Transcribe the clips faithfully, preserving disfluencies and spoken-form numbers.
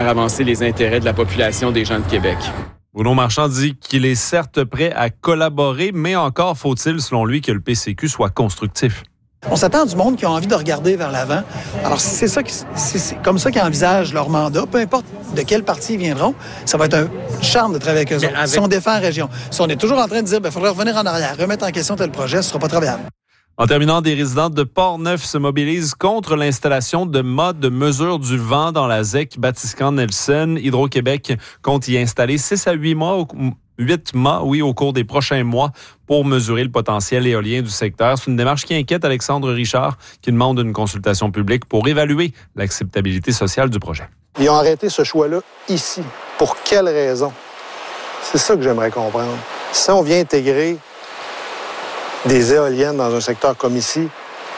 faire avancer les intérêts de la population des gens de Québec. Bruno Marchand dit qu'il est certes prêt à collaborer, mais encore faut-il, selon lui, que le P C Q soit constructif. On s'attend du monde qui a envie de regarder vers l'avant. Alors, c'est ça, qui, c'est, c'est comme ça qu'ils envisagent leur mandat. Peu importe de quel parti ils viendront, ça va être un charme de travailler avec eux autres. Avec... Si on défend la région, si on est toujours en train de dire, il faudrait revenir en arrière, remettre en question tel projet, ce ne sera pas travaillable. En terminant, des résidents de Portneuf se mobilisent contre l'installation de mâts de mesure du vent dans la Z E C Batiscan-Nelson. Hydro-Québec compte y installer six à huit mâts, huit mâts, oui, au cours des prochains mois pour mesurer le potentiel éolien du secteur. C'est une démarche qui inquiète Alexandre Richard, qui demande une consultation publique pour évaluer l'acceptabilité sociale du projet. Ils ont arrêté ce choix-là ici. Pour quelle raison? C'est ça que j'aimerais comprendre. Si on vient intégrer des éoliennes dans un secteur comme ici,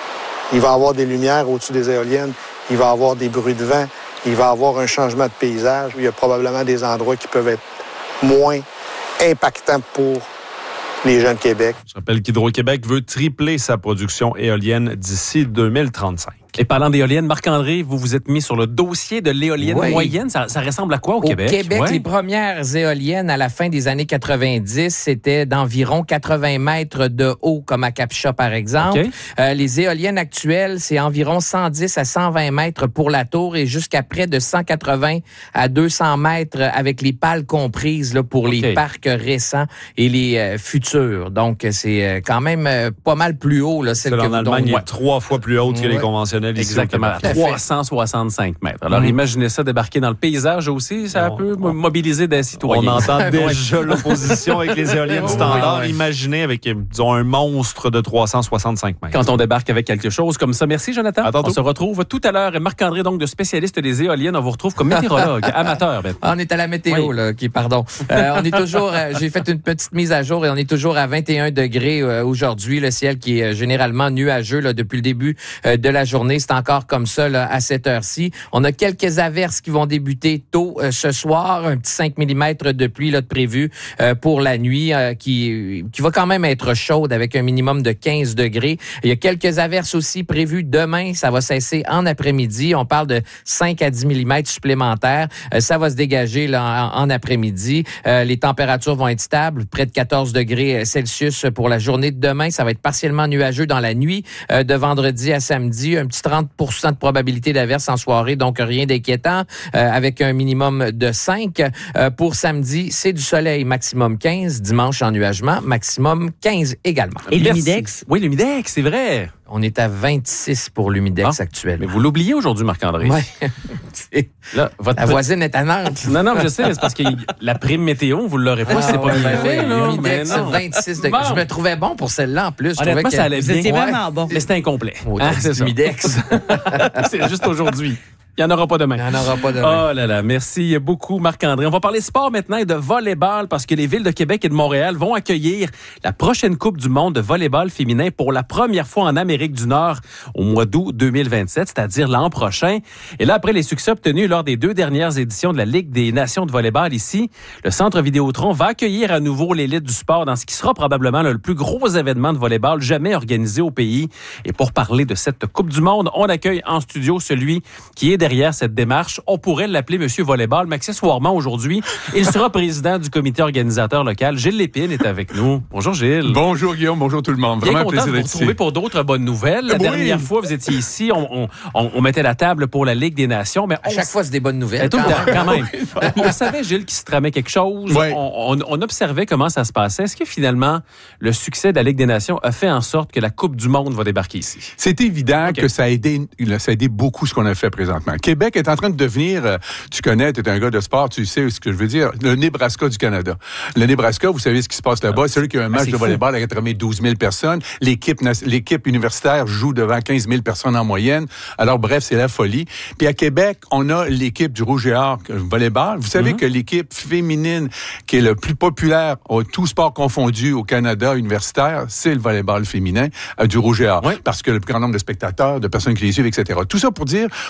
il va y avoir des lumières au-dessus des éoliennes, il va y avoir des bruits de vent, il va y avoir un changement de paysage. Il y a probablement des endroits qui peuvent être moins impactants pour les gens de Québec. Je rappelle qu'Hydro-Québec veut tripler sa production éolienne d'ici deux mille trente-cinq. Et parlant d'éoliennes, Marc-André, vous vous êtes mis sur le dossier de l'éolienne oui. moyenne. Ça, ça ressemble à quoi au, au Québec? Au Québec, ouais. les premières éoliennes à la fin des années quatre-vingt-dix, c'était d'environ quatre-vingts mètres de haut, comme à Capcha, par exemple. Okay. Euh, les éoliennes actuelles, c'est environ cent dix à cent vingt mètres pour la tour et jusqu'à près de cent quatre-vingts à deux cents mètres avec les pales comprises là, pour okay. les parcs récents et les euh, futurs. Donc, c'est euh, quand même euh, pas mal plus haut. Là, celle que en Allemagne, il est ouais. trois fois plus haute que ouais. les conventionnels. Exactement, trois cent soixante-cinq mètres. Alors, mmh. imaginez ça débarquer dans le paysage aussi, ça on, peut on, mobiliser des citoyens. On entend déjà l'opposition avec les éoliennes standards. Ouais, ouais. Imaginez avec, disons, un monstre de trois cent soixante-cinq mètres. Quand on débarque avec quelque chose comme ça. Merci, Jonathan. À tantôt. On se retrouve tout à l'heure. Marc-André, donc, de spécialiste des éoliennes, on vous retrouve comme météorologue, amateur. Ben. On est à la météo, oui. là, qui, pardon. Euh, on est toujours, euh, j'ai fait une petite mise à jour et on est toujours à vingt et un degrés euh, aujourd'hui. Le ciel qui est généralement nuageux là, depuis le début euh, de la journée. C'est encore comme ça là, à cette heure-ci. On a quelques averses qui vont débuter tôt euh, ce soir. Un petit cinq millimètres de pluie là, de prévu euh, pour la nuit euh, qui, qui va quand même être chaude avec un minimum de quinze degrés. Il y a quelques averses aussi prévues demain. Ça va cesser en après-midi. On parle de cinq à dix millimètres supplémentaires. Euh, ça va se dégager là, en, en après-midi. Euh, les températures vont être stables, près de quatorze degrés Celsius pour la journée de demain. Ça va être partiellement nuageux dans la nuit euh, de vendredi à samedi. Un petit trente pour cent de probabilité d'averse en soirée, donc rien d'inquiétant, euh, avec un minimum de cinq. Euh, pour samedi, c'est du soleil, maximum quinze. Dimanche, ennuagement, maximum quinze également. Et l'humidex? Oui, l'humidex, c'est vrai. On est à vingt-six pour l'humidex ah, actuellement. Mais vous l'oubliez aujourd'hui, Marc-André. Oui. Là, votre... La voisine est à Nantes. Non, non, je sais, mais c'est parce que la prime météo, vous ne l'aurez pas, ah, c'est pas bien fait. L'humidex, vingt-six degrés. Bon. Je me trouvais bon pour celle-là en plus. Honnêtement, que... ça allait bien. C'était vraiment bon. Mais c'était incomplet. Oh, hein, c'est l'humidex. C'est juste aujourd'hui. Il n'y en aura pas demain. Il n'y en aura pas demain. Oh là là, merci beaucoup Marc-André. On va parler sport maintenant et de volley-ball parce que les villes de Québec et de Montréal vont accueillir la prochaine Coupe du monde de volley-ball féminin pour la première fois en Amérique du Nord au mois d'août deux mille vingt-sept, c'est-à-dire l'an prochain. Et là, après les succès obtenus lors des deux dernières éditions de la Ligue des nations de volley-ball ici, le Centre Vidéotron va accueillir à nouveau l'élite du sport dans ce qui sera probablement là, le plus gros événement de volley-ball jamais organisé au pays. Et pour parler de cette Coupe du monde, on accueille en studio celui qui est derrière cette démarche. On pourrait l'appeler Monsieur Volleyball, mais accessoirement aujourd'hui, il sera président du comité organisateur local. Gilles Lépine est avec nous. Bonjour Gilles. Bonjour Guillaume, bonjour tout le monde. Vraiment un plaisir d'être ici. Bien content de vous retrouver pour d'autres bonnes nouvelles. La oui. dernière fois, vous étiez ici, on, on, on mettait la table pour la Ligue des Nations. Mais à on... chaque fois, c'est des bonnes nouvelles. Tout quand, quand même. On savait, Gilles, qu'il se tramait quelque chose. Oui. On, on, on observait comment ça se passait. Est-ce que finalement, le succès de la Ligue des Nations a fait en sorte que la Coupe du monde va débarquer ici? C'est évident okay. que ça a, aidé, ça a aidé beaucoup ce qu'on a fait présentement. Québec est en train de devenir, euh, tu connais, tu es un gars de sport, tu sais ce que je veux dire, le Nebraska du Canada. Le Nebraska, vous savez ce qui se passe là-bas, c'est celui qui a un match ah, de volleyball à quatre-vingt-douze mille personnes. L'équipe, l'équipe universitaire joue devant quinze mille personnes en moyenne. Alors bref, c'est la folie. Puis à Québec, on a l'équipe du Rouge et Or volleyball. Vous savez mm-hmm. que l'équipe féminine qui est le plus populaire, tous sports confondus au Canada universitaire, c'est le volleyball féminin euh, du Rouge et Or. Oui. Parce que le plus grand nombre de spectateurs, de personnes qui les suivent, et cetera. Tout ça pour dire qu'on a un crédit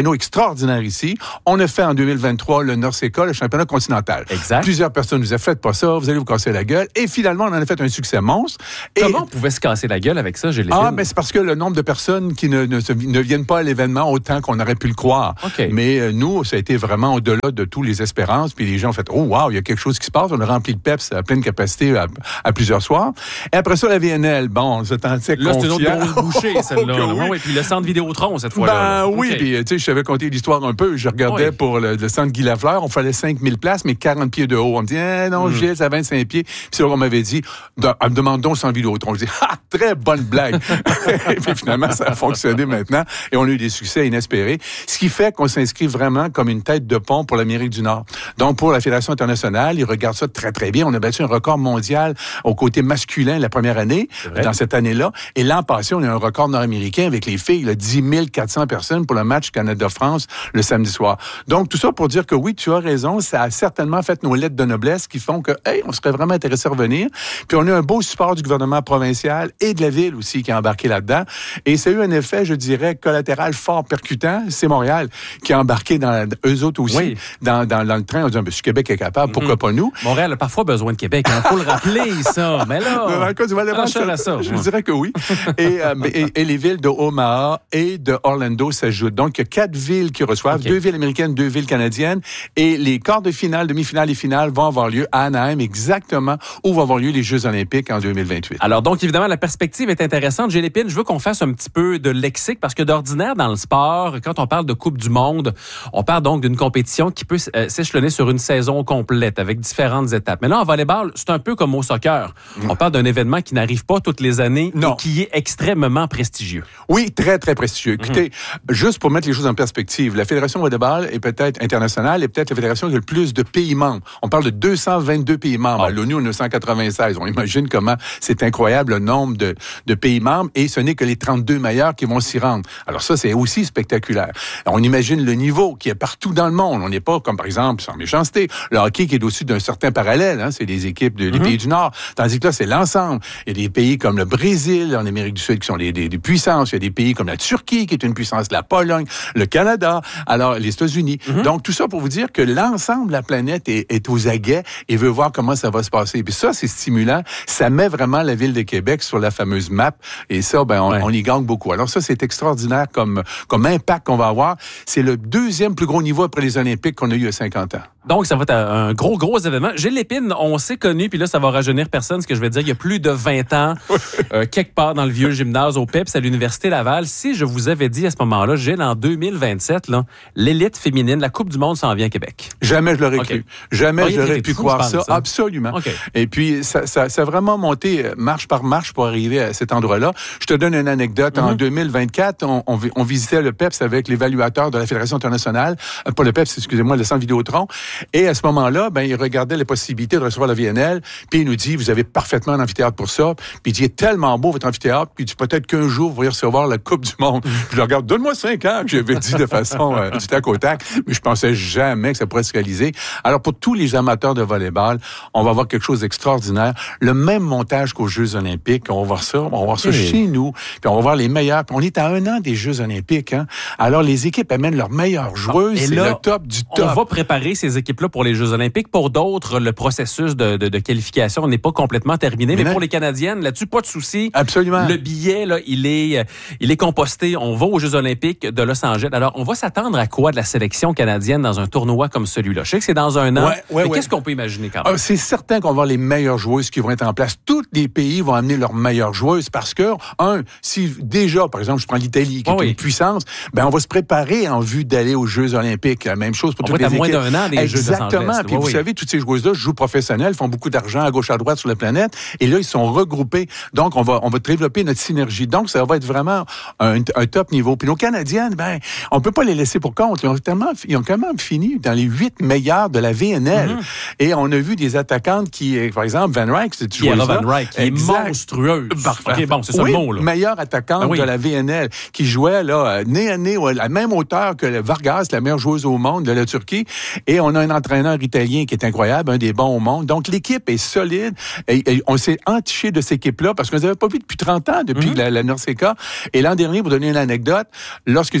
créneau extraordinaire ici. On a fait en deux mille vingt-trois le Norseca, le championnat continental. Exact. Plusieurs personnes nous disaient, faites pas ça, vous allez vous casser la gueule. Et finalement, on en a fait un succès monstre. Et comment on pouvait se casser la gueule avec ça, j'ai les Ah, mais c'est parce que le nombre de personnes qui ne, ne, se, ne viennent pas à l'événement autant qu'on aurait pu le croire. Okay. Mais euh, nous, ça a été vraiment au-delà de toutes les espérances. Puis les gens ont fait, oh wow, il y a quelque chose qui se passe. On a rempli le Peps à pleine capacité à, à plusieurs soirs. Et après ça, la V N L, bon, on se tentait Là, c'est une confiant. autre grosse bouchée, celle-là. Oh, oui. oui. Puis le centre Vidéotron, cette fois-là. Ben oui, okay. puis tu sais, je t'avais conté l'histoire un peu. Je regardais oui. pour le, le centre Guy Lafleur, on fallait cinq mille places, mais quarante pieds de haut. On me dit, eh, non, mm. Gilles, c'est à vingt-cinq pieds. Puis c'est là qu'on m'avait dit, me demande donc le centre Vidéotron. Je dis, ah, très bonne blague. Et puis finalement, ça a fonctionné maintenant et on a eu des succès inespérés. Ce qui fait qu'on s'inscrit vraiment comme une tête de pont pour l'Amérique du Nord. Donc, pour la Fédération internationale, ils regardent ça très, très bien. On a battu un record mondial au côté masculin la première année, dans cette année-là. Et l'an passé, on a un record nord-américain avec les filles, là, dix mille quatre cents personnes pour le match Canada-France le samedi soir. Donc, tout ça pour dire que oui, tu as raison, ça a certainement fait nos lettres de noblesse qui font que, hey, on serait vraiment intéressé à revenir. Puis on a un beau support du gouvernement provincial et de la ville aussi qui a embarqué là-dedans. Et ça a eu un effet, je dirais, collatéral fort percutant. C'est Montréal qui a embarqué dans eux autres aussi oui. dans, dans, dans le train en disant, ben, si Québec est capable, pourquoi mm-hmm. pas nous? Montréal a parfois besoin de Québec. Il hein. faut le rappeler, ça. Mais là, dans le cas du Val-de-Marne, ça, ça, je dirais que oui. et, euh, et, et les villes de Omaha et de Orlando s'ajoutent. Donc, il y a quatre villes qui reçoivent, okay. deux villes américaines, deux villes canadiennes. Et les quarts de finale, demi-finale et finale vont avoir lieu à Anaheim, exactement où vont avoir lieu les Jeux olympiques en deux mille vingt-huit. Alors, donc, évidemment, la perspective est intéressante. Gilles Lépine, je veux qu'on fasse un petit peu de lexique parce que d'ordinaire, dans le sport, quand on parle de Coupe du Monde, on parle donc d'une compétition qui peut euh, s'échelonner sur une saison complète avec différentes étapes. Mais là, en volleyball, c'est un peu comme au soccer. Mmh. On parle d'un événement qui n'arrive pas toutes les années non. et qui est extrêmement prestigieux. Oui, très, très prestigieux. Mmh. Écoutez, juste pour mettre les choses en perspective, la Fédération de volleyball est peut-être internationale et peut-être la fédération qui a le plus de pays membres. On parle de deux cent vingt-deux pays membres. Oh. À l'ONU, on a cent quatre-vingt-seize. On imagine comment c'est incroyable le nombre de, de pays membres et ce n'est que les trente-deux meilleurs qui vont s'y rendre. Alors ça, c'est aussi spectaculaire. On imagine le niveau qui est partout dans le monde. On n'est pas comme, par exemple, sans méchanceté, le hockey qui est au-dessus d'un certain parallèle. Hein, c'est des équipes de, des mm-hmm. pays du Nord. Tandis que là, c'est l'ensemble. Il y a des pays comme le Brésil, en Amérique du Sud, qui sont des, des, des puissances. Il y a des pays comme la Turquie, qui est une puissance, la Pologne, le Canada, alors les États-Unis. Mm-hmm. Donc, tout ça pour vous dire que l'ensemble de la planète est, est aux aguets et veut voir comment ça va se passer. Puis ça, c'est stimulant. Ça met vraiment la ville de Québec sur la fameuse map. Et ça, ben, on, ouais. on y gagne beaucoup. Alors ça, c'est extraordinaire comme, comme impact qu'on va avoir. C'est le deuxième plus gros niveau après les Olympiques qu'on a eu il y a cinquante ans. Donc, ça va être un gros, gros événement. Gilles Lépine, on s'est connus, puis là, ça va rajeunir personne, ce que je vais dire, il y a plus de vingt ans, euh, quelque part dans le vieux gymnase au Peps à l'Université Laval. Si je vous avais dit à ce moment-là, Gilles, en deux mille vingt-sept, là, l'élite féminine, la Coupe du Monde s'en vient à Québec. Jamais je l'aurais okay. cru. Jamais oh, j'aurais pu croire ça. ça. Absolument. Okay. Et puis, ça, ça, ça a vraiment monté marche par marche pour arriver à cet endroit-là. Je te donne une anecdote. Mm-hmm. En deux mille vingt-quatre, on, on, on visitait le Peps avec l'évaluateur de la Fédération internationale, euh, pas le Peps, excusez-moi, le centre Vidéotron. Et à ce moment-là, ben, il regardait les possibilités de recevoir la V N L, puis il nous dit, vous avez parfaitement un amphithéâtre pour ça. Puis il dit, il est tellement beau votre amphithéâtre, puis il dit, peut-être qu'un jour, vous pourriez recevoir la Coupe du Monde. Je le regarde, donne-moi cinq ans, que j'avais dit de façon euh, du tac au tac, mais je pensais jamais que ça pourrait se réaliser. Alors, pour tous les amateurs de volleyball, on va voir quelque chose d'extraordinaire. Le même montage qu'aux Jeux olympiques, on va voir ça, on va voir ça oui. chez nous, puis on va voir les meilleurs. Puis on est à un an des Jeux olympiques, hein. Alors, les équipes amènent leurs meilleures joueuses, c'est le top du top. On va préparer ces équipes-là pour les Jeux olympiques. Pour d'autres, le processus de, de, de qualification n'est pas complètement terminé, mais, mais pour les Canadiennes, là-dessus, pas de souci. Absolument. Le billet, là, il est, il est composté. On va aux Jeux olympiques de Los Angeles. Alors, on va s'attendre à quoi de la sélection canadienne dans un tournoi comme celui-là? Je sais que c'est dans un an, ouais, ouais, mais ouais. qu'est-ce qu'on peut imaginer quand même? Ah, c'est certain qu'on va avoir les meilleures joueuses qui vont être en place. Tous les pays vont amener leurs meilleures joueuses parce que, un, si déjà, par exemple, je prends l'Italie, qui oh, est oui. une puissance, ben on va se préparer en vue d'aller aux Jeux olympiques. La même chose pour on toutes les équipes. On va être à moins d'un an des Jeux de Los Angeles. Exactement. Puis oui, vous oui. savez, toutes ces joueuses-là jouent professionnelles, font beaucoup d'argent à gauche à droite sur la planète, et là, ils sont regroupés. Donc, on va, on va développer notre synergie. Donc, ça va être vraiment un, un top niveau. Puis nos Canadiennes, ben, on peut pas les laisser pour compte. Ils ont tellement, ils ont quand même fini dans les huit meilleurs de la V N L. Mm-hmm. Et on a vu des attaquantes qui, par exemple, Van Ryk, c'est toujours Van Ryk, qui est monstrueuse. Parfait. Okay, bon, c'est ça oui, le mot, là. Meilleure attaquante ben oui. de la V N L, qui jouait, là, nez à nez, à la même hauteur que Vargas, la meilleure joueuse au monde de la Turquie. Et on a un entraîneur italien qui est incroyable, un des bons au monde. Donc, l'équipe est solide. Et, et on s'est entiché de cette équipe-là parce qu'on ne les avait pas vus depuis trente ans, depuis mm-hmm. la, la Norseca. Et l'an dernier, pour donner une anecdote, lorsqu'ils ont signé des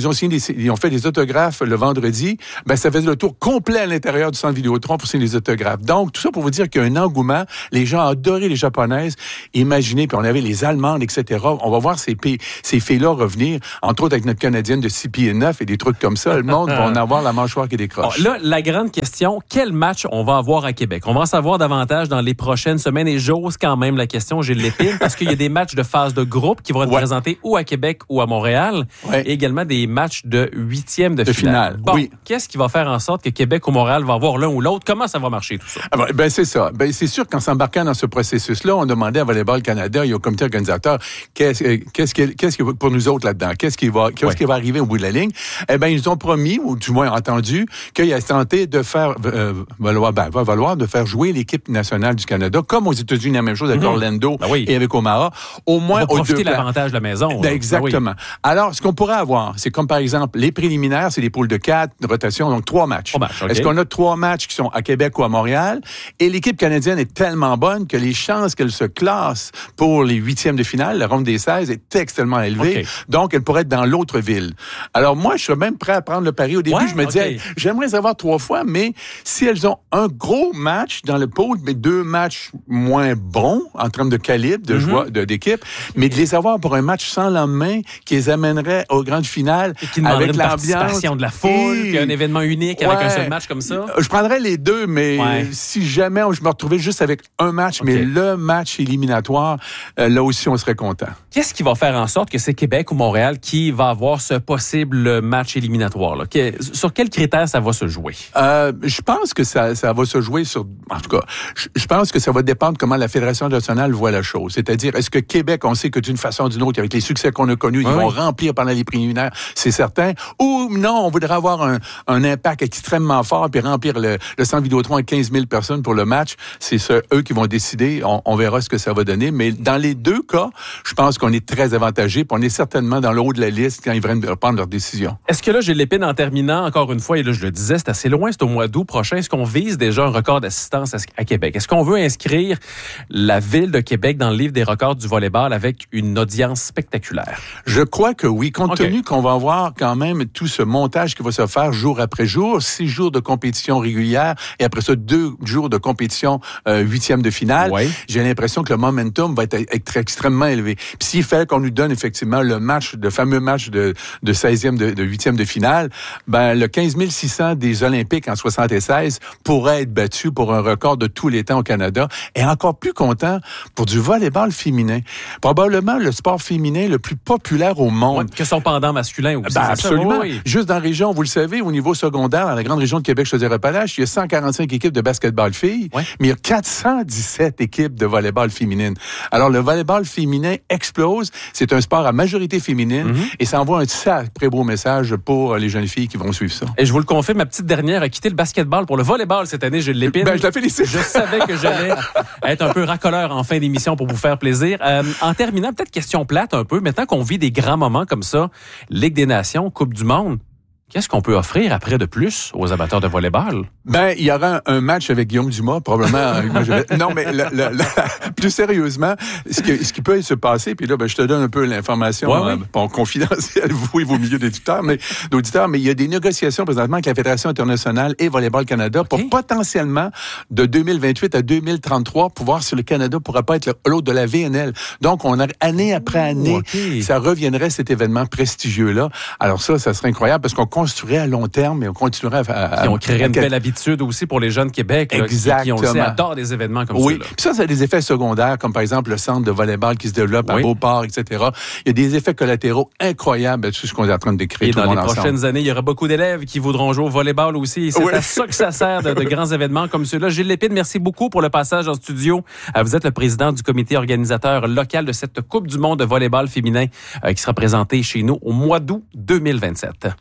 ils ont fait des autographes le vendredi, ben, ça faisait le tour complet à l'intérieur du centre Vidéotron pour signer les autographes. Donc, tout ça pour vous dire qu'il y a un engouement. Les gens adoraient les Japonaises. Imaginez, puis on avait les Allemandes, et cetera. On va voir ces, ces filles-là revenir, entre autres avec notre Canadienne de six pieds neuf et des trucs comme ça. Le monde va en avoir la mâchoire qui décroche. Bon, là, la grande question, quel match on va avoir à Québec? On va en savoir davantage dans les prochaines semaines et j'ose quand même la question, j'ai l'épine, parce qu'il y a des matchs de phase de groupe qui vont être ouais. présentés ou à Québec ou à Montréal, ouais. et également des matchs de huitième de, de finale. finale. Bon, oui. Qu'est-ce qui va faire en sorte que Québec ou Montréal va avoir l'un ou l'autre? Comment ça va marcher tout ça? Ah ben, ben, c'est ça. Ben, c'est sûr qu'en s'embarquant dans ce processus-là, on demandait à Volleyball Canada et au comité organisateur qu'est-ce, qu'est-ce, qui, qu'est-ce qui pour nous autres là-dedans? Qu'est-ce qui va, qu'est-ce ouais. qui va arriver au bout de la ligne? Eh ben, ils ont promis, ou du moins entendu, qu'il a tenté de faire euh, valoir, ben, va valoir de faire jouer l'équipe nationale du Canada, comme aux États-Unis, la même chose avec mmh. Orlando ben oui. et avec Omaha. Au moins, on va profiter de l'avantage de la maison. Ben, exactement. Ben oui. Alors, ce qu'on pourrait avoir, c'est comme par exemple les préliminaires, c'est des poules de quatre, de rotation, donc trois matchs. matchs okay. Est-ce qu'on a trois matchs qui sont à Québec ou à Montréal? Et l'équipe canadienne est tellement bonne que les chances qu'elle se classe pour les huitièmes de finale, la ronde des seize, est extrêmement élevée. Okay. Donc, elle pourrait être dans l'autre ville. Alors, moi, je serais même prêt à prendre le pari. Au début, ouais, je me disais, okay. j'aimerais les avoir trois fois, mais si elles ont un gros match dans le pôle, mais deux matchs moins bons en termes de calibre, de mm-hmm. joie, de, d'équipe, mais de les avoir pour un match sans lendemain qui les amènerait aux grandes finales et qui avec une participation de la foule, et... un événement unique ouais. avec un seul match comme ça. Je prendrais les deux, mais ouais. si jamais je me retrouvais juste avec un match, okay. mais le match éliminatoire, euh, là aussi, on serait content. Qu'est-ce qui va faire en sorte que c'est Québec ou Montréal qui va avoir ce possible match éliminatoire? Là? Que, sur quels critères ça va se jouer? Euh, je pense que ça, ça va se jouer sur... En tout cas, je, je pense que ça va dépendre comment la Fédération nationale voit la chose. C'est-à-dire, est-ce que Québec, on sait que d'une façon ou d'une autre, avec les succès qu'on a connus, oui. ils vont remplir pendant les préliminaires, c'est certain. Ou non, on voudrait avoir un, un impact extrêmement fort puis remplir le, le centre Vidéotron avec quinze mille personnes pour le match. C'est ça, eux qui vont décider. On, on verra ce que ça va donner. Mais dans les deux cas, je pense qu'on est très avantagé. Puis on est certainement dans le haut de la liste quand ils viennent prendre leur décision. Est-ce que là, j'ai l'épine en terminant, encore une fois, et là, je le disais, c'est assez loin, c'est au mois d'août prochain. Est-ce qu'on vise déjà un record d'assistance à Québec? Est-ce qu'on veut inscrire la ville de Québec dans le livre des records du volleyball avec une audience spectaculaire? Je crois que oui, compte okay. tenu qu'on va avoir quand même tout ce montage qui va se faire jour après jour, six jours de compétition régulière et après ça, deux jours de compétition euh, huitième de finale. Oui. J'ai l'impression que le momentum va être, être extrêmement élevé. Puis s'il fallait qu'on nous donne effectivement le match, le fameux match de, de seizième, de, de huitième de finale, ben le quinze mille six cents des Olympiques en soixante-seize pourrait être battu pour un record de tous les temps au Canada. Et encore plus content pour du volleyball féminin. Probablement le sport féminin le plus populaire au monde. Ouais, que son pendant masculin aussi. Ben absolument. Oui. Juste dans la région, vous le savez, au niveau secondaire, dans la grande région de Québec, je te dirais pas l'âge, il y a cent quarante-cinq équipes de basketball filles, ouais. mais il y a quatre cent dix-sept équipes de volleyball féminine. Alors, le volleyball féminin explose. C'est un sport à majorité féminine mm-hmm. et ça envoie un très beau message pour les jeunes filles qui vont suivre ça. Et je vous le confirme, ma petite dernière a quitté le basketball pour le volleyball cette année. Je l'épine. Ben, je la félicite. Je savais que j'allais être un peu racoleur en fin d'émission pour vous faire plaisir. Euh, en terminant, peut-être question plate un peu. Maintenant qu'on vit des grands moments comme ça, Ligue des Nations, Coupe du Monde, qu'est-ce qu'on peut offrir après de plus aux amateurs de volleyball? Ben, il y aura un, un match avec Guillaume Dumas, probablement. non, mais le, le, le, plus sérieusement, ce qui, ce qui peut se passer, puis là, ben, je te donne un peu l'information ouais, euh, oui. bon, confidentielle, vous et vos milieux d'éditeurs, mais d'auditeurs, mais il y a des négociations présentement avec la Fédération internationale et Volleyball Canada okay. pour potentiellement, de deux mille vingt-huit à deux mille trente-trois, pour voir si le Canada ne pourrait pas être l'autre de la V N L. Donc, on a, année après année, okay. ça reviendrait cet événement prestigieux-là. Alors ça, ça serait incroyable parce qu'on construirait à long terme et on continuerait à... à et on créerait à, une belle habitude aussi pour les jeunes de Québec là, qui, qui, on le sait, adorent des événements comme oui. ceux-là. Puis ça, ça a des effets secondaires, comme par exemple le centre de volleyball qui se développe oui. à Beauport, et cetera. Il y a des effets collatéraux incroyables de tout ce qu'on est en train de décrire. Et tout dans le monde les ensemble. prochaines années, il y aura beaucoup d'élèves qui voudront jouer au volleyball aussi. Et c'est oui. à ça que ça sert de, de grands événements comme ceux-là. Gilles Lépine, merci beaucoup pour le passage en studio. Vous êtes le président du comité organisateur local de cette Coupe du monde de volleyball féminin qui sera présentée chez nous au mois d'août deux mille vingt-sept. Merci encore.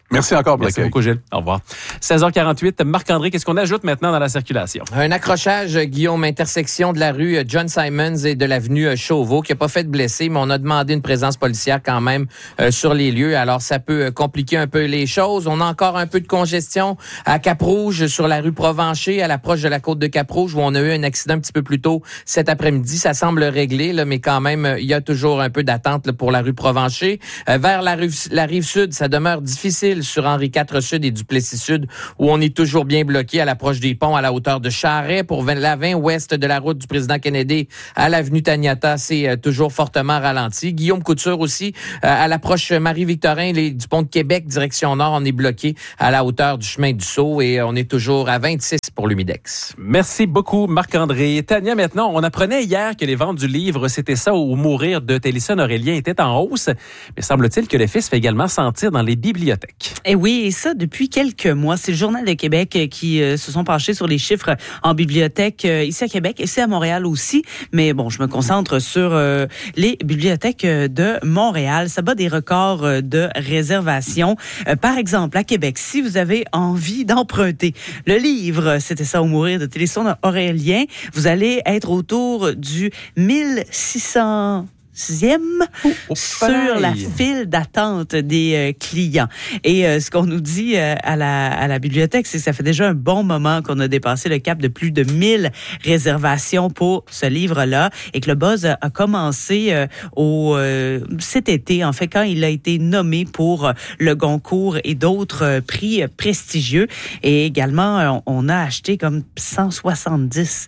encore pour Merci l'accueil. beaucoup, Gilles. Au revoir. seize heures quarante-huit, Marc-André, qu'est-ce qu'on ajoute maintenant dans la circulation? Un accrochage, Guillaume, intersection de la rue John Simons et de l'avenue Chauveau, qui n'a pas fait de blessés, mais on a demandé une présence policière quand même euh, sur les lieux. Alors, ça peut compliquer un peu les choses. On a encore un peu de congestion à Cap-Rouge, sur la rue Provencher, à l'approche de la côte de Cap-Rouge, où on a eu un accident un petit peu plus tôt cet après-midi. Ça semble réglé, là, mais quand même, il y a toujours un peu d'attente là, pour la rue Provencher. Euh, vers la rive, la rive sud, ça demeure difficile sur Henri quatre Sud et Duplessis Sud, où on est toujours bien bloqué à l'approche des ponts à la hauteur de Charest. Pour la vingt ouest de la route du président Kennedy à l'avenue Taniata, c'est euh, toujours fortement ralenti. Guillaume Couture aussi, euh, à l'approche Marie-Victorin les, du pont de Québec, direction nord, on est bloqué à la hauteur du chemin du Sceau et on est toujours à vingt-six pour l'Humidex. Merci beaucoup, Marc-André. Tania, maintenant, on apprenait hier que les ventes du livre « C'était ça ou mourir » de Télison Aurélien étaient en hausse, mais semble-t-il que l'effet se fait également sentir dans les bibliothèques. Et oui, et ça depuis quelques mois. C'est le Journal de Québec qui euh, se sont penchés sur les chiffres en bibliothèque euh, ici à Québec et c'est à Montréal aussi. Mais bon, je me concentre sur euh, les bibliothèques de Montréal. Ça bat des records de réservation. Euh, par exemple, à Québec, si vous avez envie d'emprunter le livre « C'était ça ou mourir » de Télison Aurélien, vous allez être autour du mille six cents sixième oh, oh, sur pareil. la file d'attente des euh, clients. Et euh, ce qu'on nous dit euh, à, la, à la bibliothèque, c'est que ça fait déjà un bon moment qu'on a dépassé le cap de plus de mille réservations pour ce livre-là et que le buzz a, a commencé euh, au, euh, cet été, en fait, quand il a été nommé pour euh, le Goncourt et d'autres euh, prix euh, prestigieux. Et également, on, on a acheté comme cent soixante-dix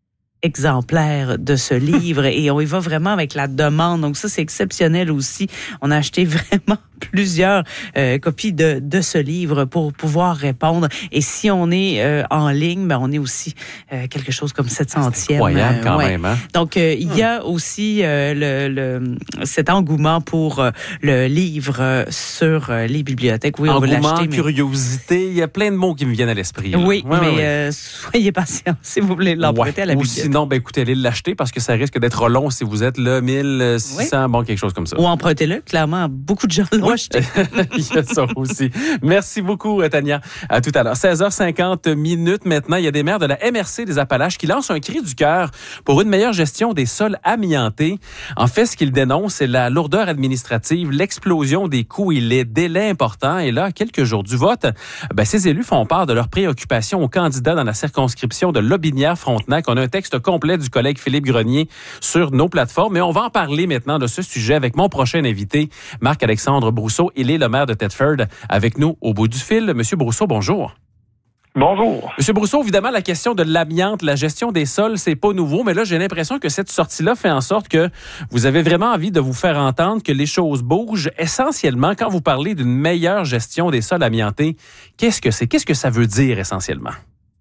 exemplaires de ce livre et on y va vraiment avec la demande. Donc ça, c'est exceptionnel aussi. On a acheté vraiment plusieurs euh, copies de, de ce livre pour pouvoir répondre. Et si on est euh, en ligne, ben, on est aussi euh, quelque chose comme sept centième. C'est incroyable quand euh, ouais. même. Hein? Donc, euh, il y a aussi euh, le, le, cet engouement pour euh, le livre euh, sur euh, les bibliothèques. Oui, on engouement, va l'acheter. Mais... curiosité, il y a plein de mots qui me viennent à l'esprit. Là. Oui, ouais, mais ouais. Euh, soyez patient si vous voulez l'emprunter ouais. à la Ou bibliothèque. sinon, ben, écoutez, allez l'acheter parce que ça risque d'être long si vous êtes là, mille six cents, oui. bon, quelque chose comme ça. Ou empruntez-le, clairement, beaucoup de gens l'ont oui. acheté. Il y a ça aussi. Merci beaucoup, Tania. À tout à l'heure. seize heures cinquante minutes maintenant. Il y a des maires de la M R C des Appalaches qui lancent un cri du cœur pour une meilleure gestion des sols amiantés. En fait, ce qu'ils dénoncent, c'est la lourdeur administrative, l'explosion des coûts et les délais importants. Et là, à quelques jours du vote, ben, ces élus font part de leurs préoccupations aux candidats dans la circonscription de Lotbinière-Frontenac. On a un texte complet du collègue Philippe Grenier sur nos plateformes. Mais on va en parler maintenant de ce sujet avec mon prochain invité, Marc-Alexandre Brousseau. Il est le maire de Thetford, avec nous au bout du fil. Monsieur Brousseau, bonjour. Bonjour. Monsieur Brousseau, évidemment, la question de l'amiante, la gestion des sols, c'est pas nouveau, mais là, j'ai l'impression que cette sortie-là fait en sorte que vous avez vraiment envie de vous faire entendre que les choses bougent. Essentiellement, quand vous parlez d'une meilleure gestion des sols amiantés, qu'est-ce que c'est? Qu'est-ce que ça veut dire essentiellement?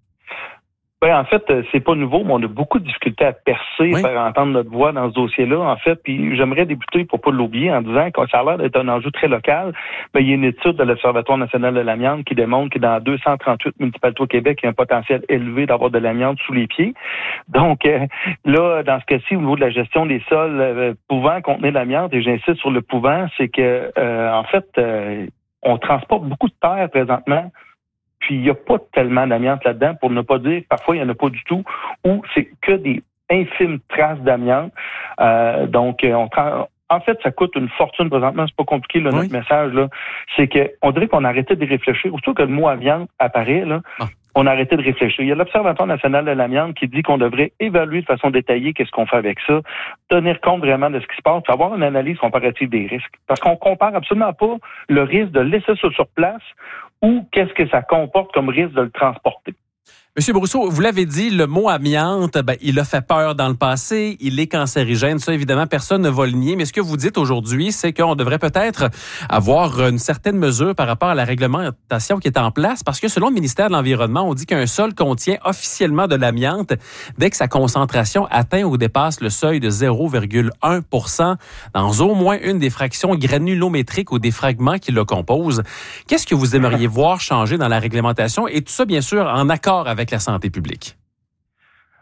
Ben, en fait, c'est pas nouveau, mais on a beaucoup de difficultés à percer, oui. faire entendre notre voix dans ce dossier-là, en fait. Puis j'aimerais débuter, pour pas l'oublier, en disant que ça a l'air d'être un enjeu très local. Ben, il y a une étude de l'Observatoire national de l'amiante qui démontre que dans deux cent trente-huit municipalités au Québec, il y a un potentiel élevé d'avoir de l'amiante sous les pieds. Donc, euh, là, dans ce cas-ci, au niveau de la gestion des sols euh, pouvant contenir de l'amiante, et j'insiste sur le pouvant, c'est que, euh, en fait, euh, on transporte beaucoup de terre présentement. Puis, il n'y a pas tellement d'amiante là-dedans, pour ne pas dire, parfois, il n'y en a pas du tout, ou c'est que des infimes traces d'amiante. Euh, donc, on tra- en fait, ça coûte une fortune présentement, c'est pas compliqué, là, oui. notre message, là. C'est qu'on dirait qu'on a arrêté de réfléchir. Surtout que le mot amiante apparaît, là. Ah. On a arrêté de réfléchir. Il y a l'Observatoire national de l'amiante qui dit qu'on devrait évaluer de façon détaillée qu'est-ce qu'on fait avec ça, tenir compte vraiment de ce qui se passe, avoir une analyse comparative des risques. Parce qu'on compare absolument pas le risque de laisser ça sur place ou qu'est-ce que ça comporte comme risque de le transporter. Monsieur Brousseau, vous l'avez dit, le mot amiante, ben, il a fait peur dans le passé, il est cancérigène. Ça, évidemment, personne ne va le nier. Mais ce que vous dites aujourd'hui, c'est qu'on devrait peut-être avoir une certaine mesure par rapport à la réglementation qui est en place, parce que selon le ministère de l'Environnement, on dit qu'un sol contient officiellement de l'amiante dès que sa concentration atteint ou dépasse le seuil de zéro virgule un pour cent dans au moins une des fractions granulométriques ou des fragments qui le composent. Qu'est-ce que vous aimeriez voir changer dans la réglementation? Et tout ça, bien sûr, en accord avec la santé publique?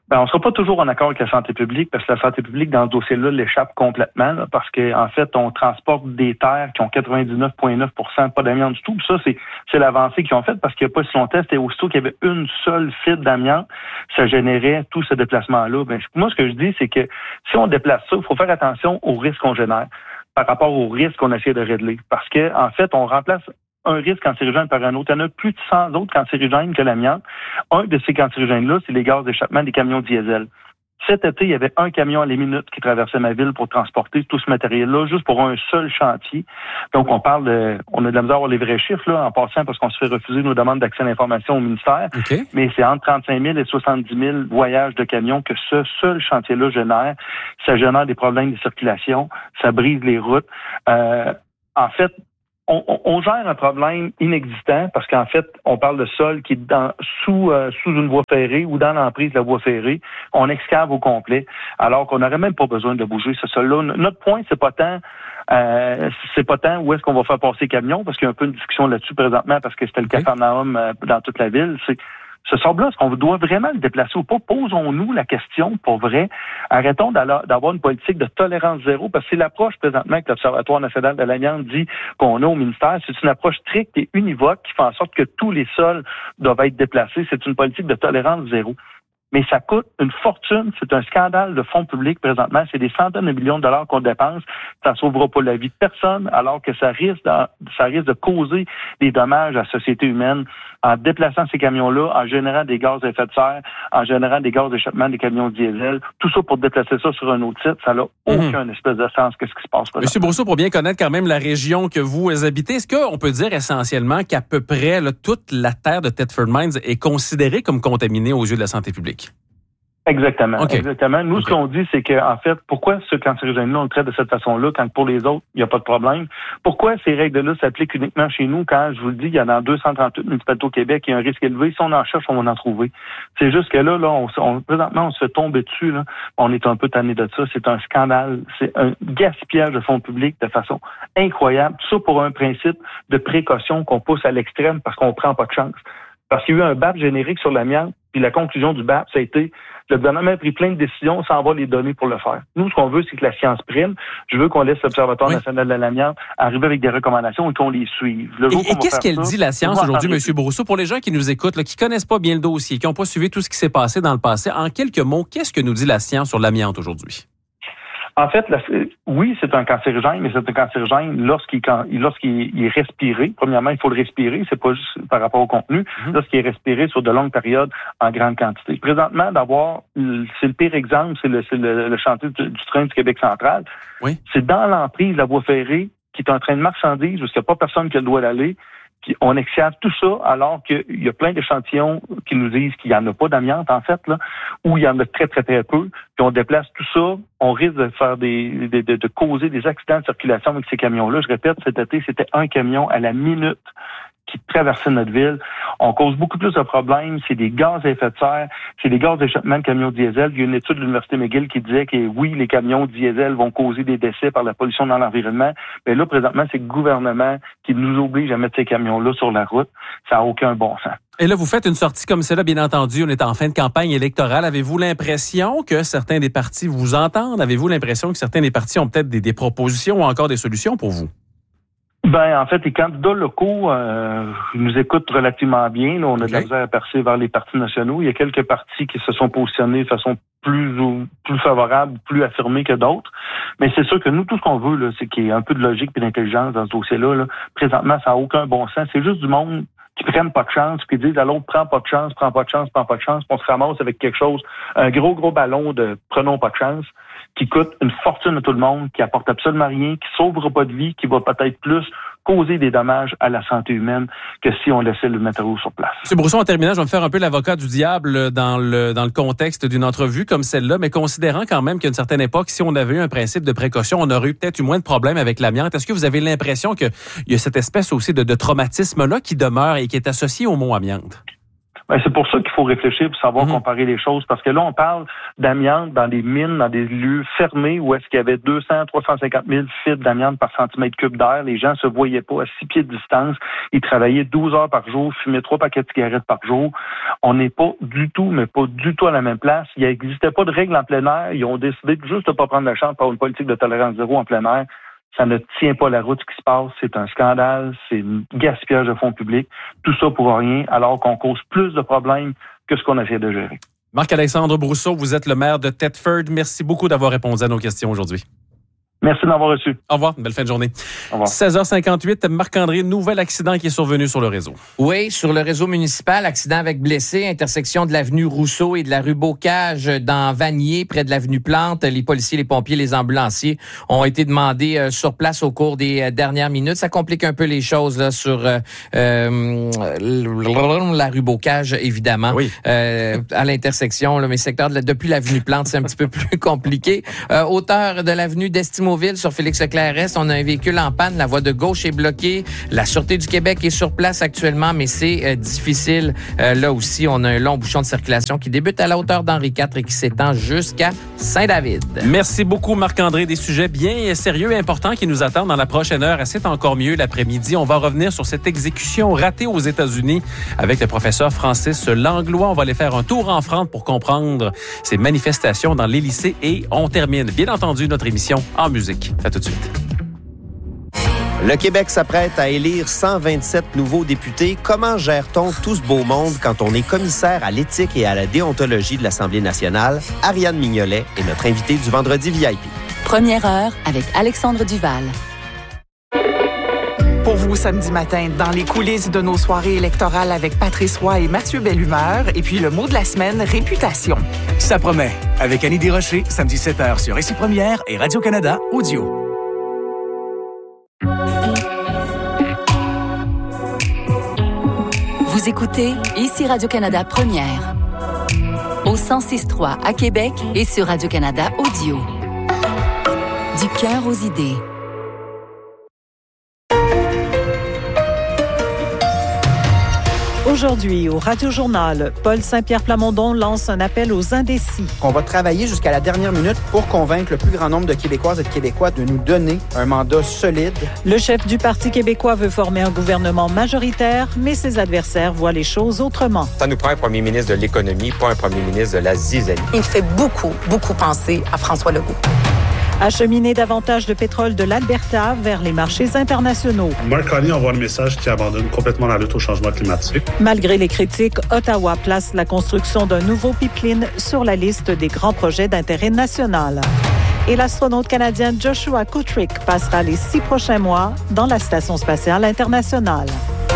Ben, on sera pas toujours en accord avec la santé publique parce que la santé publique, dans ce dossier-là, l'échappe complètement là, parce que en fait, on transporte des terres qui ont quatre-vingt-dix-neuf virgule neuf pour cent pas d'amiante du tout. Puis ça, c'est, c'est l'avancée qu'ils ont faite parce qu'il n'y a pas si longtemps, c'était aussitôt qu'il y avait une seule fibre d'amiante, ça générait tout ce déplacement-là. Ben, moi, ce que je dis, c'est que si on déplace ça, il faut faire attention aux risques qu'on génère par rapport aux risques qu'on essaie de régler. Parce que en fait, on remplace un risque cancérigène par un autre. Il y en a plus de cent autres cancérigènes que l'amiante. Un de ces cancérigènes-là, c'est les gaz d'échappement des camions diesel. Cet été, il y avait un camion à la minute qui traversait ma ville pour transporter tout ce matériel-là, juste pour un seul chantier. Donc, on parle de, on a de la misère à avoir les vrais chiffres, là, en passant, parce qu'on se fait refuser nos demandes d'accès à l'information au ministère. Okay. Mais c'est entre trente-cinq mille et soixante-dix mille voyages de camions que ce seul chantier-là génère. Ça génère des problèmes de circulation. Ça brise les routes. Euh, en fait, On, on, on gère un problème inexistant parce qu'en fait, on parle de sol qui est dans, sous euh, sous une voie ferrée ou dans l'emprise de la voie ferrée. On excave au complet, alors qu'on n'aurait même pas besoin de bouger ce sol-là. Notre point, c'est pas tant euh, c'est pas tant où est-ce qu'on va faire passer les camions, parce qu'il y a un peu une discussion là-dessus présentement, parce que c'était le Capharnaüm euh, dans toute la ville. C'est ce sable-là, est-ce qu'on doit vraiment le déplacer ou pas? Posons-nous la question pour vrai. Arrêtons d'avoir une politique de tolérance zéro, parce que c'est l'approche présentement que l'Observatoire national de l'amiante dit qu'on a au ministère. C'est une approche stricte et univoque qui fait en sorte que tous les sols doivent être déplacés. C'est une politique de tolérance zéro. Mais ça coûte une fortune. C'est un scandale de fonds publics présentement. C'est des centaines de millions de dollars qu'on dépense. Ça ne sauvera pas la vie de personne, alors que ça risque de, ça risque de causer des dommages à la société humaine en déplaçant ces camions-là, en générant des gaz à effet de serre, en générant des gaz d'échappement des camions diesel. Tout ça pour déplacer ça sur un autre site, ça n'a aucun mmh. espèce de sens que ce qui se passe. Monsieur Brousseau, pour bien connaître quand même la région que vous habitez, est-ce qu'on peut dire essentiellement qu'à peu près là, toute la terre de Thetford Mines est considérée comme contaminée aux yeux de la santé publique? Exactement. Okay. Exactement. Nous, okay. ce qu'on dit, c'est que, en fait, pourquoi ce cancérigène-là, on le traite de cette façon-là, quand pour les autres, il n'y a pas de problème? Pourquoi ces règles-là s'appliquent uniquement chez nous, quand, je vous le dis, il y en a deux cent trente-huit municipalités au Québec, il y a un risque élevé. Si on en cherche, on va en trouver. C'est juste que là, là, on, on, présentement, on se fait tomber dessus, là. On est un peu tanné de ça. C'est un scandale. C'est un gaspillage de fonds publics de façon incroyable. Tout ça pour un principe de précaution qu'on pousse à l'extrême parce qu'on prend pas de chance. Parce qu'il y a eu un B A P générique sur l'amiante, puis la conclusion du B A P, ça a été le gouvernement a pris plein de décisions sans avoir les données pour le faire. Nous, ce qu'on veut, c'est que la science prime. Je veux qu'on laisse l'Observatoire oui. national de l'amiante arriver avec des recommandations et qu'on les suive. Le et et qu'est-ce qu'elle ça, dit, la science, aujourd'hui, M. Brousseau, pour les gens qui nous écoutent, là, qui connaissent pas bien le dossier, qui n'ont pas suivi tout ce qui s'est passé dans le passé, en quelques mots, qu'est-ce que nous dit la science sur l'amiante aujourd'hui? En fait, la, oui, c'est un cancérigène, mais c'est un cancérigène lorsqu'il, lorsqu'il il est respiré. Premièrement, il faut le respirer, c'est pas juste par rapport au contenu. Mm-hmm. Lorsqu'il est respiré sur de longues périodes en grande quantité. Présentement, d'avoir, c'est le pire exemple, c'est le, c'est le, le chantier du, du train du Québec central. Oui. C'est dans l'emprise de la voie ferrée qui est en train de marchandises, où il n'y a pas personne qui a le droit d'aller. Puis on excave tout ça alors qu'il y a plein d'échantillons qui nous disent qu'il n'y en a pas d'amiante, en fait, là, ou il y en a très, très, très peu. Puis on déplace tout ça, on risque de faire des, de, de, de causer des accidents de circulation avec ces camions-là. Je répète, cet été, c'était un camion à la minute qui traversait notre ville. On cause beaucoup plus de problèmes. C'est des gaz à effet de serre, c'est des gaz d'échappement de camions diesel. Il y a une étude de l'Université McGill qui disait que oui, les camions diesel vont causer des décès par la pollution dans l'environnement. Mais là, présentement, c'est le gouvernement qui nous oblige à mettre ces camions-là sur la route. Ça n'a aucun bon sens. Et là, vous faites une sortie comme celle-là, bien entendu. On est en fin de campagne électorale. Avez-vous l'impression que certains des partis vous entendent? Avez-vous l'impression que certains des partis ont peut-être des, des propositions ou encore des solutions pour vous? Ben, en fait, les candidats locaux euh, nous écoutent relativement bien. Là, on a okay. de la misère à percer vers les partis nationaux. Il y a quelques partis qui se sont positionnés de façon plus ou, plus favorable, plus affirmée que d'autres. Mais c'est sûr que nous, tout ce qu'on veut, là, c'est qu'il y ait un peu de logique et d'intelligence dans ce dossier-là. Là. Présentement, ça n'a aucun bon sens. C'est juste du monde qui prennent pas de chance, qui disent à l'autre, prends pas de chance, prends pas de chance, prends pas de chance, puis on se ramasse avec quelque chose, un gros, gros ballon de prenons pas de chance, qui coûte une fortune à tout le monde, qui apporte absolument rien, qui sauvera pas de vie, qui va peut-être plus causer des dommages à la santé humaine que si on laissait le matériau sur place. M. Brousseau, en terminant, je vais me faire un peu l'avocat du diable dans le dans le contexte d'une entrevue comme celle-là, mais considérant quand même qu'à une certaine époque, si on avait eu un principe de précaution, on aurait eu peut-être eu moins de problèmes avec l'amiante. Est-ce que vous avez l'impression qu'il y a cette espèce aussi de, de traumatisme-là qui demeure et qui est associé au mot amiante? Ben, c'est pour ça qu'il faut réfléchir pour savoir mmh. comparer les choses, parce que là, on parle d'amiante dans des mines, dans des lieux fermés où est-ce qu'il y avait deux cents à trois cent cinquante mille fibres d'amiante par centimètre cube d'air. Les gens se voyaient pas à six pieds de distance. Ils travaillaient douze heures par jour, fumaient trois paquets de cigarettes par jour. On n'est pas du tout, mais pas du tout à la même place. Il n'existait pas de règles en plein air. Ils ont décidé de juste de pas prendre la chance par une politique de tolérance zéro en plein air. Ça ne tient pas la route ce qui se passe. C'est un scandale. C'est un gaspillage de fonds publics. Tout ça pour rien, alors qu'on cause plus de problèmes que ce qu'on essaie de gérer. Marc-Alexandre Brousseau, vous êtes le maire de Thetford. Merci beaucoup d'avoir répondu à nos questions aujourd'hui. Merci de m'avoir reçu. Au revoir. Belle fin de journée. Au revoir. seize heures cinquante-huit, Marc-André, nouvel accident qui est survenu sur le réseau. Oui, sur le réseau municipal, accident avec blessé, intersection de l'avenue Rousseau et de la rue Bocage dans Vanier, près de l'avenue Plante. Les policiers, les pompiers, les ambulanciers ont été demandés euh, sur place au cours des euh, dernières minutes. Ça complique un peu les choses là sur euh, euh, la rue Bocage, évidemment. Oui. Euh, à l'intersection, là, mais secteur de la, depuis l'avenue Plante, c'est un petit peu plus compliqué. Euh, hauteur de l'avenue d'Estimo sur Félix-Leclerc-Est, on a un véhicule en panne, la voie de gauche est bloquée. La Sûreté du Québec est sur place actuellement, mais c'est euh, difficile. Euh, là aussi, on a un long bouchon de circulation qui débute à la hauteur d'Henri quatre et qui s'étend jusqu'à Saint-David. Merci beaucoup, Marc-André. Des sujets bien sérieux et importants qui nous attendent dans la prochaine heure. C'est encore mieux l'après-midi. On va revenir sur cette exécution ratée aux États-Unis avec le professeur Francis Langlois. On va aller faire un tour en France pour comprendre ces manifestations dans les lycées et on termine, bien entendu, notre émission en musique. À tout de suite. Le Québec s'apprête à élire cent vingt-sept nouveaux députés. Comment gère-t-on tout ce beau monde quand on est commissaire à l'éthique et à la déontologie de l'Assemblée nationale? Ariane Mignolet est notre invitée du Vendredi V I P. Première heure avec Alexandre Duval. Pour vous, samedi matin, dans les coulisses de nos soirées électorales avec Patrice Roy et Mathieu Bellumeur. Et puis le mot de la semaine, réputation. Ça promet. Avec Annie Desrochers, samedi sept heures sur Ici Première et Radio-Canada Audio. Vous écoutez Ici Radio-Canada Première. Au cent six trois à Québec et sur Radio-Canada Audio. Du cœur aux idées. Aujourd'hui, au Radio-Journal, Paul Saint-Pierre Plamondon lance un appel aux indécis. On va travailler jusqu'à la dernière minute pour convaincre le plus grand nombre de Québécoises et de Québécois de nous donner un mandat solide. Le chef du Parti québécois veut former un gouvernement majoritaire, mais ses adversaires voient les choses autrement. Ça nous prend un premier ministre de l'économie, pas un premier ministre de la zizanie. Il fait beaucoup, beaucoup penser à François Legault. Acheminer davantage de pétrole de l'Alberta vers les marchés internationaux. Mark Carney envoie un message qui abandonne complètement la lutte au changement climatique. Malgré les critiques, Ottawa place la construction d'un nouveau pipeline sur la liste des grands projets d'intérêt national. Et l'astronaute canadien Joshua Kutrick passera les six prochains mois dans la Station spatiale internationale.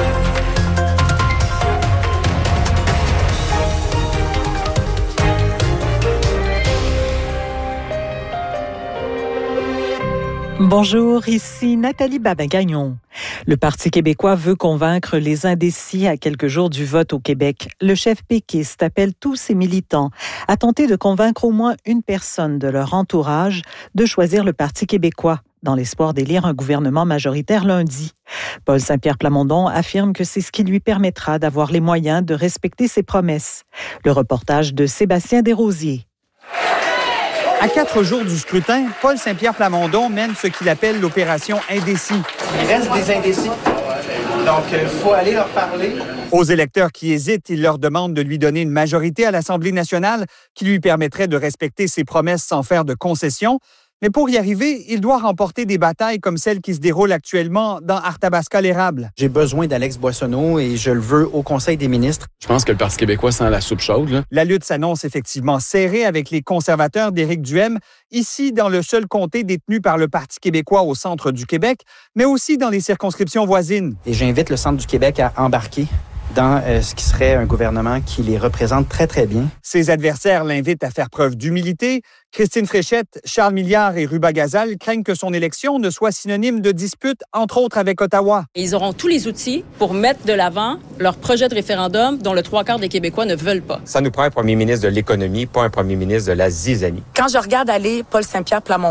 Bonjour, ici Nathalie Babin-Gagnon. Le Parti québécois veut convaincre les indécis à quelques jours du vote au Québec. Le chef péquiste appelle tous ses militants à tenter de convaincre au moins une personne de leur entourage de choisir le Parti québécois dans l'espoir d'élire un gouvernement majoritaire lundi. Paul Saint-Pierre Plamondon affirme que c'est ce qui lui permettra d'avoir les moyens de respecter ses promesses. Le reportage de Sébastien Desrosiers. À quatre jours du scrutin, Paul Saint-Pierre Plamondon mène ce qu'il appelle l'opération indécis. Il reste des indécis. Donc, il faut aller leur parler. Aux électeurs qui hésitent, il leur demande de lui donner une majorité à l'Assemblée nationale qui lui permettrait de respecter ses promesses sans faire de concessions. Mais pour y arriver, il doit remporter des batailles comme celle qui se déroule actuellement dans Arthabasca-l'Érable. J'ai besoin d'Alex Boissonneau et je le veux au Conseil des ministres. Je pense que le Parti québécois sent la soupe chaude. Là. La lutte s'annonce effectivement serrée avec les conservateurs d'Éric Duhaime, ici dans le seul comté détenu par le Parti québécois au centre du Québec, mais aussi dans les circonscriptions voisines. Et j'invite le centre du Québec à embarquer dans euh, ce qui serait un gouvernement qui les représente très, très bien. Ses adversaires l'invitent à faire preuve d'humilité. Christine Fréchette, Charles Milliard et Ruba Gazal craignent que son élection ne soit synonyme de dispute, entre autres avec Ottawa. Ils auront tous les outils pour mettre de l'avant leur projet de référendum dont le trois quarts des Québécois ne veulent pas. Ça nous prend un premier ministre de l'économie, pas un premier ministre de la zizanie. Quand je regarde aller Paul Saint-Pierre Plamondon,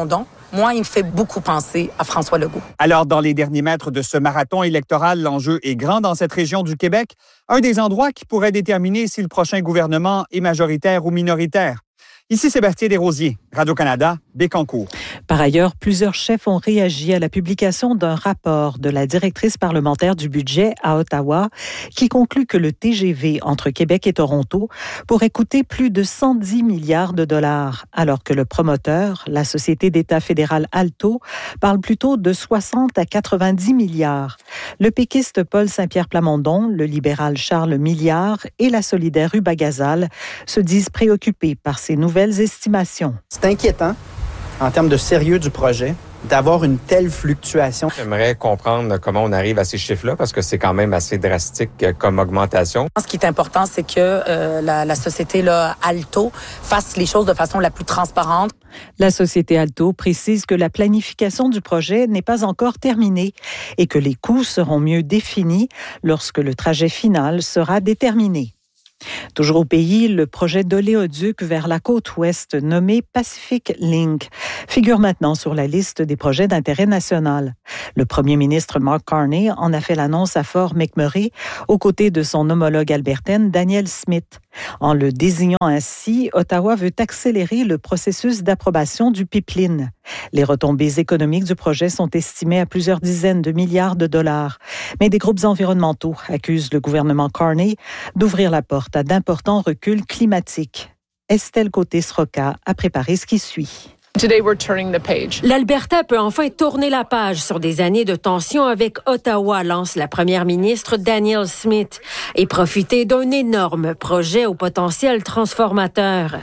Moi, il me fait beaucoup penser à François Legault. Alors, dans les derniers mètres de ce marathon électoral, l'enjeu est grand dans cette région du Québec, un des endroits qui pourrait déterminer si le prochain gouvernement est majoritaire ou minoritaire. Ici Sébastien Desrosiers, Radio-Canada, Bécancour. Par ailleurs, plusieurs chefs ont réagi à la publication d'un rapport de la directrice parlementaire du budget à Ottawa qui conclut que le T G V entre Québec et Toronto pourrait coûter plus de cent dix milliards de dollars, alors que le promoteur, la société d'État fédérale Alto, parle plutôt de soixante à quatre-vingt-dix milliards. Le péquiste Paul Saint-Pierre Plamondon, le libéral Charles Milliard et la solidaire Ruba Gazal se disent préoccupés par ces nouvelles estimations. C'est inquiétant en termes de sérieux du projet d'avoir une telle fluctuation. J'aimerais comprendre comment on arrive à ces chiffres-là parce que c'est quand même assez drastique comme augmentation. Ce qui est important, c'est que euh, la, la société là, Alto fasse les choses de façon la plus transparente. La société Alto précise que la planification du projet n'est pas encore terminée et que les coûts seront mieux définis lorsque le trajet final sera déterminé. Toujours au pays, le projet d'oléoduc vers la côte ouest nommé Pacific Link figure maintenant sur la liste des projets d'intérêt national. Le premier ministre Mark Carney en a fait l'annonce à Fort McMurray aux côtés de son homologue albertaine Danielle Smith. En le désignant ainsi, Ottawa veut accélérer le processus d'approbation du pipeline. Les retombées économiques du projet sont estimées à plusieurs dizaines de milliards de dollars. Mais des groupes environnementaux accusent le gouvernement Carney d'ouvrir la porte à d'importants reculs climatiques. Estelle Côté-Sroka a préparé ce qui suit. L'Alberta peut enfin tourner la page sur des années de tension avec Ottawa, lance la première ministre Danielle Smith, et profiter d'un énorme projet au potentiel transformateur.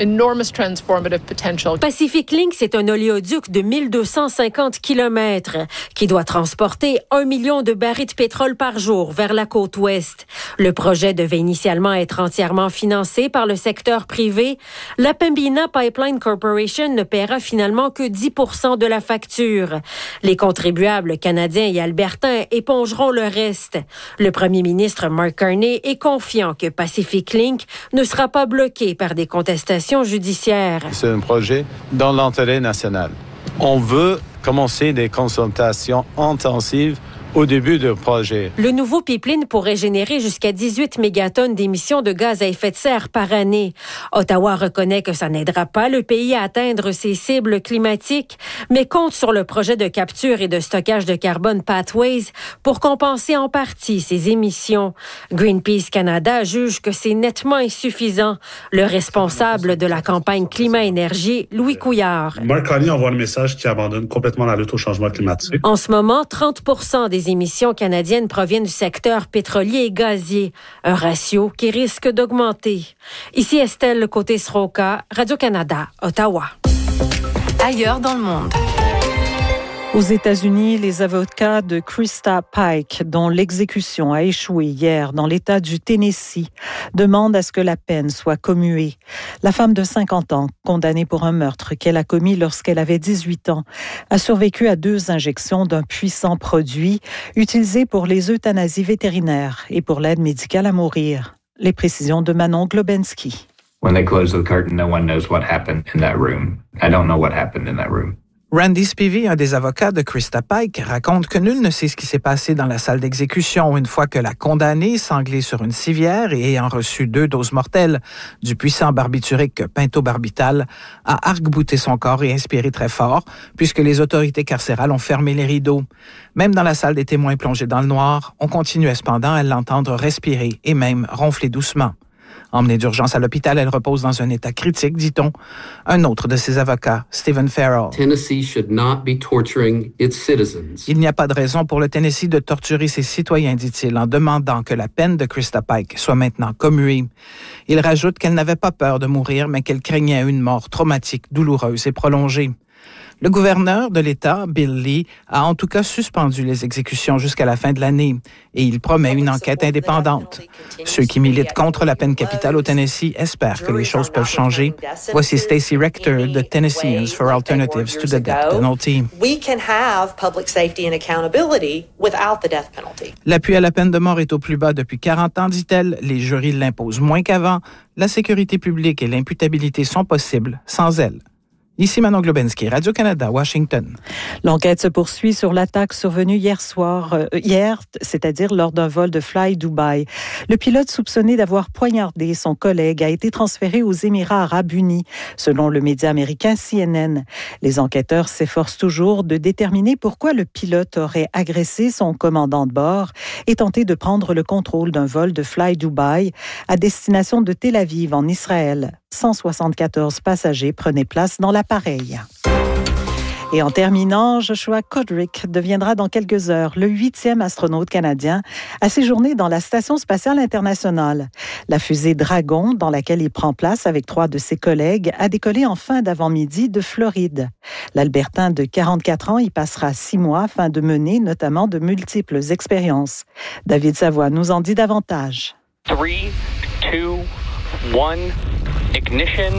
Pacific Link, c'est un oléoduc de mille deux cent cinquante kilomètres qui doit transporter un million de barils de pétrole par jour vers la côte ouest. Le projet devait initialement être entièrement financé par le secteur privé. La Pembina Pipeline Corporation ne paiera finalement que dix pour cent de la facture. Les contribuables canadiens et albertains épongeront le reste. Le premier ministre Mark Carney est confiant que Pacific Link ne sera pas bloqué par des contestations judiciaires. C'est un projet dans l'intérêt national. On veut commencer des consultations intensives au début du projet. Le nouveau pipeline pourrait générer jusqu'à dix-huit mégatonnes d'émissions de gaz à effet de serre par année. Ottawa reconnaît que ça n'aidera pas le pays à atteindre ses cibles climatiques, mais compte sur le projet de capture et de stockage de carbone Pathways pour compenser en partie ses émissions. Greenpeace Canada juge que c'est nettement insuffisant. Le responsable de la campagne Climat-Énergie, Louis Couillard. Mark Carney envoie le message qui abandonne complètement la lutte au changement climatique. En ce moment, trente pour cent des émissions canadiennes proviennent du secteur pétrolier et gazier, un ratio qui risque d'augmenter. Ici Estelle Côté-Sroka, Radio-Canada, Ottawa. Ailleurs dans le monde. Aux États-Unis, les avocats de Krista Pike, dont l'exécution a échoué hier dans l'État du Tennessee, demandent à ce que la peine soit commuée. La femme de cinquante ans, condamnée pour un meurtre qu'elle a commis lorsqu'elle avait dix-huit ans, a survécu à deux injections d'un puissant produit utilisé pour les euthanasies vétérinaires et pour l'aide médicale à mourir. Les précisions de Manon Globensky. When they close the curtain, no one knows what happened in that room. I don't know what happened in that room. Randy Spivey, un des avocats de Krista Pike, raconte que nul ne sait ce qui s'est passé dans la salle d'exécution une fois que la condamnée, sanglée sur une civière et ayant reçu deux doses mortelles du puissant barbiturique pentobarbital, a arc-bouté son corps et inspiré très fort, puisque les autorités carcérales ont fermé les rideaux. Même dans la salle des témoins plongés dans le noir, on continuait cependant à l'entendre respirer et même ronfler doucement. Emmenée d'urgence à l'hôpital, elle repose dans un état critique, dit-on. Un autre de ses avocats, Stephen Farrell. Tennessee should not be torturing its citizens. Il n'y a pas de raison pour le Tennessee de torturer ses citoyens, dit-il, en demandant que la peine de Krista Pike soit maintenant commuée. Il rajoute qu'elle n'avait pas peur de mourir, mais qu'elle craignait une mort traumatique, douloureuse et prolongée. Le gouverneur de l'État, Bill Lee, a en tout cas suspendu les exécutions jusqu'à la fin de l'année et il promet une enquête indépendante. Ceux qui militent contre la peine capitale au Tennessee espèrent que les choses peuvent changer. Voici Stacey Rector de Tennesseans for Alternatives to the Death Penalty. L'appui à la peine de mort est au plus bas depuis quarante ans, dit-elle. Les jurys l'imposent moins qu'avant. La sécurité publique et l'imputabilité sont possibles sans elle. Ici Manon Globensky, Radio-Canada, Washington. L'enquête se poursuit sur l'attaque survenue hier soir, euh, hier, c'est-à-dire lors d'un vol de Fly Dubai. Le pilote soupçonné d'avoir poignardé son collègue a été transféré aux Émirats arabes unis, selon le média américain C N N. Les enquêteurs s'efforcent toujours de déterminer pourquoi le pilote aurait agressé son commandant de bord et tenté de prendre le contrôle d'un vol de Fly Dubai à destination de Tel Aviv, en Israël. cent soixante-quatorze passagers prenaient place dans l'appareil. Et en terminant, Joshua Kodrick deviendra dans quelques heures le huitième astronaute canadien à séjourner dans la Station spatiale internationale. La fusée Dragon, dans laquelle il prend place avec trois de ses collègues, a décollé en fin d'avant-midi de Floride. L'Albertain de quarante-quatre ans y passera six mois afin de mener notamment de multiples expériences. David Savoie nous en dit davantage. Three, two, one, ignition.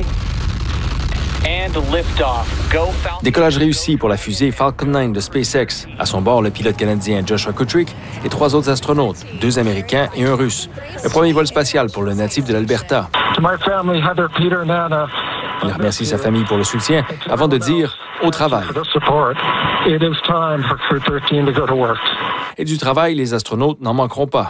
Décollage réussi pour la fusée Falcon neuf de SpaceX. À son bord, le pilote canadien Joshua Kodrick et trois autres astronautes, deux Américains et un Russe. Le premier vol spatial pour le natif de l'Alberta. Il remercie sa famille pour le soutien avant de dire « au travail ». Et du travail, les astronautes n'en manqueront pas.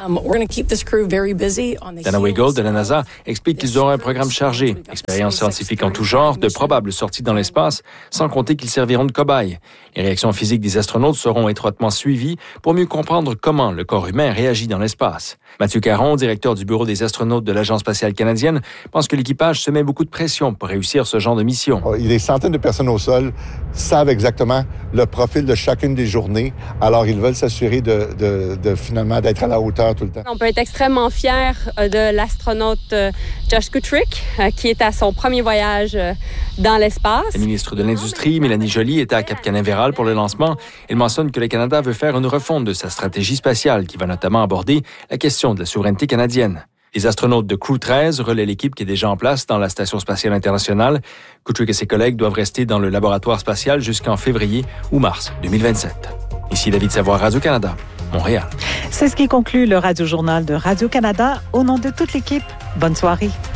Dana Waygold de la NASA explique qu'ils auront un programme chargé, expériences scientifiques en tout genre, de probables sorties dans l'espace, sans compter qu'ils serviront de cobayes. Les réactions physiques des astronautes seront étroitement suivies pour mieux comprendre comment le corps humain réagit dans l'espace. Mathieu Caron, directeur du bureau des astronautes de l'Agence spatiale canadienne, pense que l'équipage se met beaucoup de pression pour réussir ce genre de mission. Il y a des centaines de personnes au sol, savent exactement le profil de chacune des journées, alors ils veulent s'assurer de, de, de finalement d'être à la hauteur tout le temps. On peut être extrêmement fiers de l'astronaute Josh Kodrick, qui est à son premier voyage dans l'espace. La ministre de l'Industrie, Mélanie Joly, était à Cap Canaveral pour le lancement. Elle mentionne que le Canada veut faire une refonte de sa stratégie spatiale, qui va notamment aborder la question de la souveraineté canadienne. Les astronautes de Crew treize relaient l'équipe qui est déjà en place dans la Station spatiale internationale. Kodrick et ses collègues doivent rester dans le laboratoire spatial jusqu'en février ou mars deux mille vingt-sept. Ici David Savoie, Radio-Canada, Montréal. C'est ce qui conclut le Radio-Journal de Radio-Canada. Au nom de toute l'équipe, bonne soirée.